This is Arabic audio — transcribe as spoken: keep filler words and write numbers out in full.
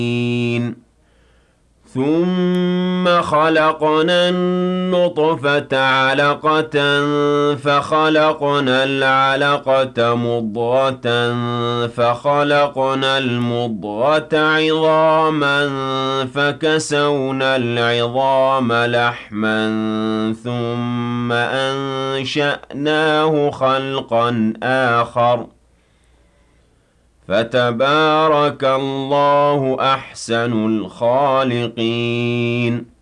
ثُمَّ خَلَقْنَا النُّطْفَةَ عَلَقَةً فَخَلَقْنَا الْعَلَقَةَ مُضْغَةً فَخَلَقْنَا الْمُضْغَةَ عِظَامًا فَكَسَوْنَا الْعِظَامَ لَحْمًا ثُمَّ أَنشَأْنَاهُ خَلْقًا آخَرَ ۚ فَتَبَارَكَ اللَّهُ أَحْسَنُ الْخَالِقِينَ